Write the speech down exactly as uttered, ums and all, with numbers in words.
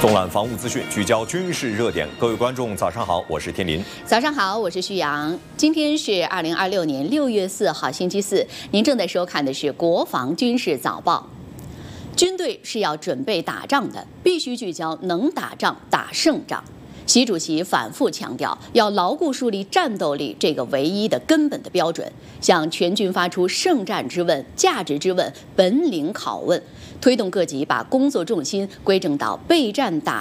纵览防务资讯，聚焦军事热点。各位观众，早上好，我是天林。 早上好，我是旭阳。今天是二零二六年六月四号，星期四。您正在收看的是《国防军事早报》。军队是要准备打仗的，必须聚焦能打仗、打胜仗。习主席反复强调，要牢固树立战斗力这个唯一的根本的标准，向全军发出胜战之问、价值之问、本领拷问，推动各级把工作重心归正到备战打